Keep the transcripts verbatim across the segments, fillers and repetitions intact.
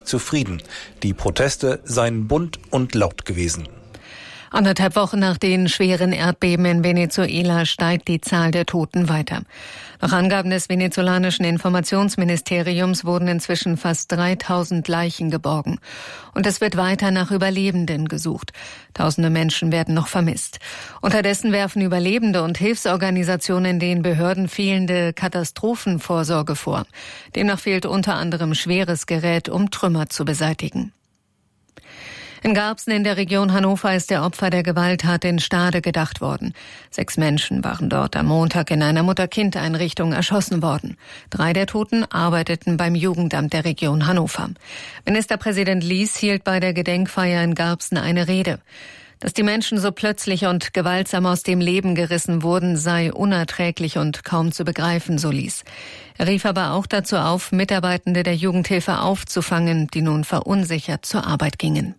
zufrieden. Die Proteste seien bunt und laut gewesen. Anderthalb Wochen nach den schweren Erdbeben in Venezuela steigt die Zahl der Toten weiter. Nach Angaben des venezolanischen Informationsministeriums wurden inzwischen fast dreitausend Leichen geborgen. Und es wird weiter nach Überlebenden gesucht. Tausende Menschen werden noch vermisst. Unterdessen werfen Überlebende und Hilfsorganisationen den Behörden fehlende Katastrophenvorsorge vor. Demnach fehlt unter anderem schweres Gerät, um Trümmer zu beseitigen. In Garbsen in der Region Hannover ist der Opfer der Gewalttat in Stade gedacht worden. Sechs Menschen waren dort am Montag in einer Mutter-Kind-Einrichtung erschossen worden. Drei der Toten arbeiteten beim Jugendamt der Region Hannover. Ministerpräsident Lies hielt bei der Gedenkfeier in Garbsen eine Rede. Dass die Menschen so plötzlich und gewaltsam aus dem Leben gerissen wurden, sei unerträglich und kaum zu begreifen, so Lies. Er rief aber auch dazu auf, Mitarbeitende der Jugendhilfe aufzufangen, die nun verunsichert zur Arbeit gingen.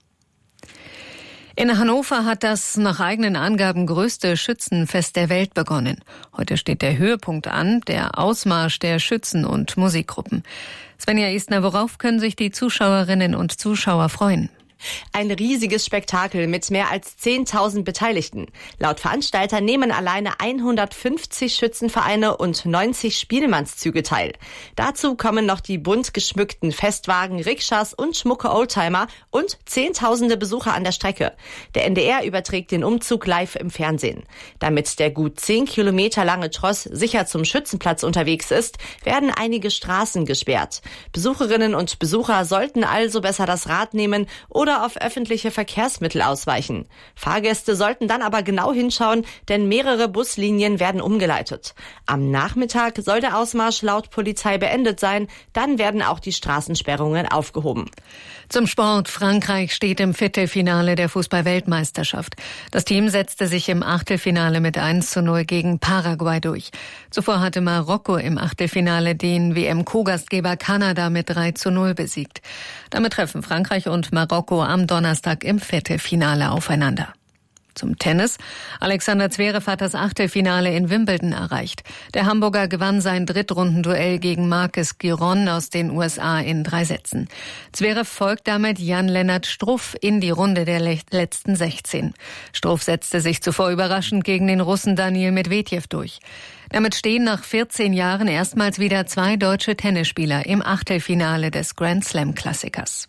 In Hannover hat das nach eigenen Angaben größte Schützenfest der Welt begonnen. Heute steht der Höhepunkt an, der Ausmarsch der Schützen und Musikgruppen. Svenja Estner, worauf können sich die Zuschauerinnen und Zuschauer freuen? Ein riesiges Spektakel mit mehr als zehntausend Beteiligten. Laut Veranstalter nehmen alleine hundertfünfzig Schützenvereine und neunzig Spielmannszüge teil. Dazu kommen noch die bunt geschmückten Festwagen, Rikschas und schmucke Oldtimer und zehntausende Besucher an der Strecke. Der N D R überträgt den Umzug live im Fernsehen. Damit der gut zehn Kilometer lange Tross sicher zum Schützenplatz unterwegs ist, werden einige Straßen gesperrt. Besucherinnen und Besucher sollten also besser das Rad nehmen oder auf öffentliche Verkehrsmittel ausweichen. Fahrgäste sollten dann aber genau hinschauen, denn mehrere Buslinien werden umgeleitet. Am Nachmittag soll der Ausmarsch laut Polizei beendet sein, dann werden auch die Straßensperrungen aufgehoben. Zum Sport. Frankreich steht im Viertelfinale der Fußball-Weltmeisterschaft. Das Team setzte sich im Achtelfinale mit eins zu null gegen Paraguay durch. Zuvor hatte Marokko im Achtelfinale den W M-Co-Gastgeber Kanada mit drei zu null besiegt. Damit treffen Frankreich und Marokko am Donnerstag im Viertelfinale aufeinander. Zum Tennis. Alexander Zverev hat das Achtelfinale in Wimbledon erreicht. Der Hamburger gewann sein Drittrundenduell gegen Marcus Giron aus den U S A in drei Sätzen. Zverev folgt damit Jan-Lennart Struff in die Runde der letzten sechzehn. Struff setzte sich zuvor überraschend gegen den Russen Daniil Medvedev durch. Damit stehen nach vierzehn Jahren erstmals wieder zwei deutsche Tennisspieler im Achtelfinale des Grand Slam Klassikers.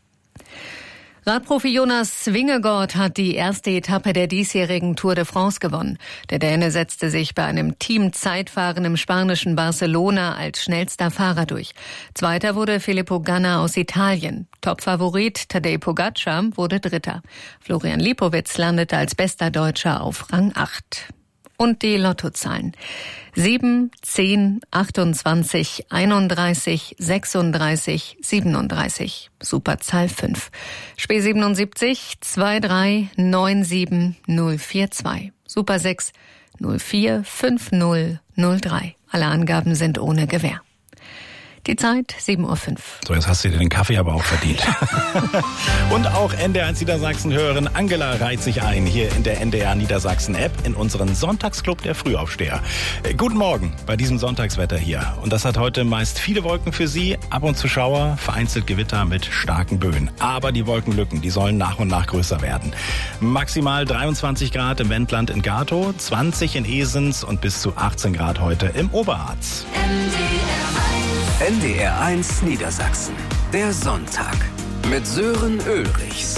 Radprofi Jonas Vingegaard hat die erste Etappe der diesjährigen Tour de France gewonnen. Der Däne setzte sich bei einem Team-Zeitfahren im spanischen Barcelona als schnellster Fahrer durch. Zweiter wurde Filippo Ganna aus Italien. Topfavorit Tadej Pogačar wurde Dritter. Florian Lipowitz landete als bester Deutscher auf Rang acht. Und die Lottozahlen. sieben, zehn, achtundzwanzig, einunddreißig, sechsunddreißig, siebenunddreißig. Superzahl fünf. Spe siebenundsiebzig, zwei drei, neun sieben, null vier zwei. Super sechs, null vier, fünf null, null drei. Alle Angaben sind ohne Gewähr. Die Zeit sieben Uhr fünf. So, jetzt hast du dir den Kaffee aber auch verdient. Und auch N D R eins Niedersachsen-Hörerin Angela reiht sich ein hier in der N D R Niedersachsen-App in unseren Sonntagsclub der Frühaufsteher. Äh, guten Morgen bei diesem Sonntagswetter hier. Und das hat heute meist viele Wolken für Sie, ab und zu Schauer, vereinzelt Gewitter mit starken Böen. Aber die Wolkenlücken, die sollen nach und nach größer werden. Maximal dreiundzwanzig Grad im Wendland in Gatow, zwanzig in Esens und bis zu achtzehn Grad heute im Oberharz. N D R eins Niedersachsen. Der Sonntag mit Sören Ulrichs.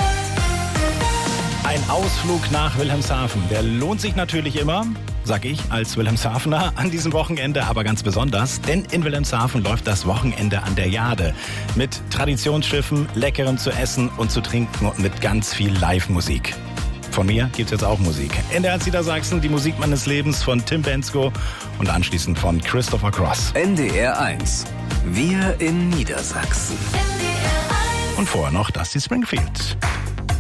Ein Ausflug nach Wilhelmshaven, der lohnt sich natürlich immer, sag ich als Wilhelmshavener, an diesem Wochenende aber ganz besonders, denn in Wilhelmshaven läuft das Wochenende an der Jade mit Traditionsschiffen, Leckerem zu essen und zu trinken und mit ganz viel Live-Musik. Von mir gibt's jetzt auch Musik. N D R eins Niedersachsen, die Musik meines Lebens von Tim Bendzko und anschließend von Christopher Cross. N D R eins. Wir in Niedersachsen. Und vorher noch Dusty Springfield.